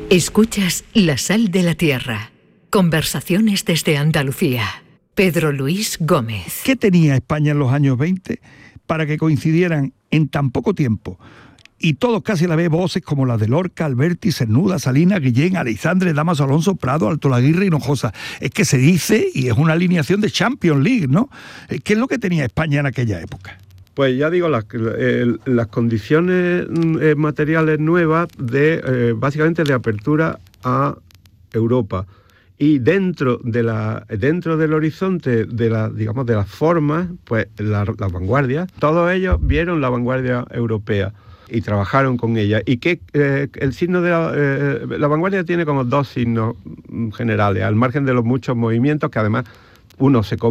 Escuchas La Sal de la Tierra. Conversaciones desde Andalucía. Pedro Luis Gómez. ¿Qué tenía España en los años 20 para que coincidieran en tan poco tiempo? Y todos casi a la vez voces como las de Lorca, Alberti, Cernuda, Salinas, Guillén, Aleixandre, Damaso Alonso, Prado, Altolaguirre y Hinojosa. Es que se dice, y es una alineación de Champions League, ¿no? ¿Qué es lo que tenía España en aquella época? Pues ya digo, las condiciones materiales nuevas básicamente de apertura a Europa. Y dentro del horizonte de las formas, pues las vanguardias, todos ellos vieron la vanguardia europea y trabajaron con ella. Y que el signo de la vanguardia tiene como dos signos generales, al margen de los muchos movimientos que además uno se